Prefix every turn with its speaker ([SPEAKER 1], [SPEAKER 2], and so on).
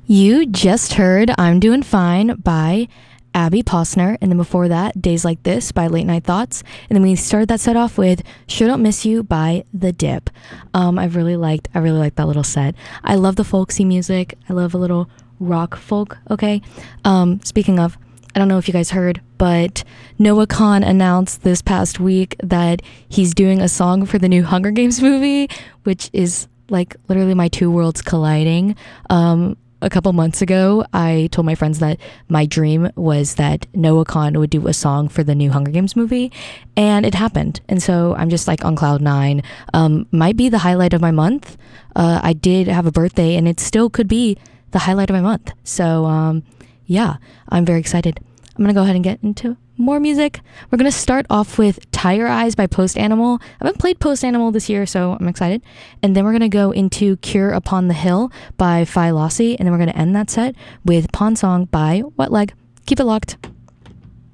[SPEAKER 1] You just heard I'm Doing Fine by Abby Posner, and then before that, Days Like This by Late Night Thoughts, and then we started that set off with Sure Don't Miss You by The Dip. I really liked that little set. I love the folksy music. I love a little rock folk, okay? Speaking of, I don't know if you guys heard, but Noah Kahan announced this past week that he's doing a song for the new Hunger Games movie, which is like literally my two worlds colliding. A couple months ago, I told my friends that my dream was that Noah Kahan would do a song for the new Hunger Games movie, and it happened. And so I'm just like on cloud nine. Might be the highlight of my month. I did have a birthday, and it still could be the highlight of my month. So yeah, I'm very excited. I'm gonna go ahead and get into more music. We're gonna start off with Tire Eyes by Post Animal. I haven't played Post Animal this year, so I'm excited. And then we're gonna go into Cure Upon the Hill by Phi Lossie, and then we're gonna end that set with Pawn Song by Wet Leg. Keep it locked.